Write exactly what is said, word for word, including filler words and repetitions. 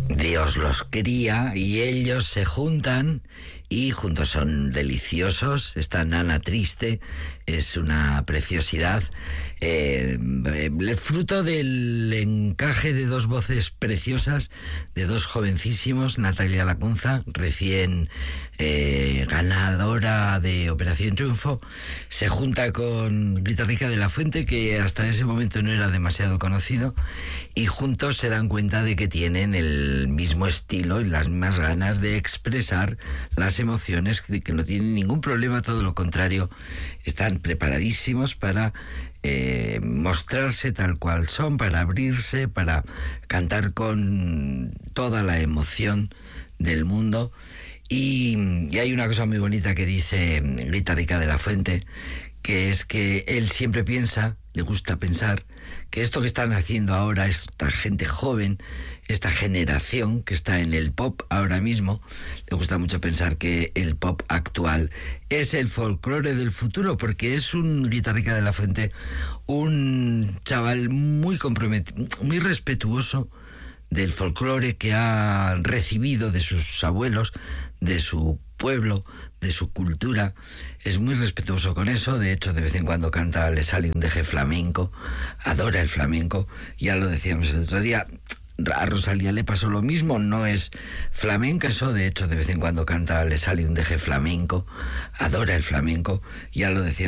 Dios los cría y ellos se juntan y juntos son deliciosos. Esta nana triste es una preciosidad, eh, el fruto del encaje de dos voces preciosas, de dos jovencísimos. Natalia Lacunza, recién eh, ganadora de Operación Triunfo, se junta con Guitarrica de la Fuente, que hasta ese momento no era demasiado conocido, y juntos se dan cuenta de que tienen el mismo estilo y las mismas ganas de expresar las emociones, que no tienen ningún problema, todo lo contrario, están preparadísimos para eh, mostrarse tal cual son, para abrirse, para cantar con toda la emoción del mundo. Y, y hay una cosa muy bonita que dice Guitarrica de la Fuente, que es que él siempre piensa, le gusta pensar, que esto que están haciendo ahora, esta gente joven, esta generación que está en el pop ahora mismo, le gusta mucho pensar que el pop actual es el folclore del futuro, porque es un Guitarrica de la Fuente, un chaval muy comprometido, muy respetuoso del folclore que ha recibido de sus abuelos, de su pueblo, de su cultura. Es muy respetuoso con eso. De hecho, de vez en cuando canta, le sale un deje flamenco, adora el flamenco. Ya lo decíamos el otro día, a Rosalía le pasó lo mismo, no es flamenca eso, de hecho de vez en cuando canta, le sale un deje flamenco, adora el flamenco. Ya lo decíamos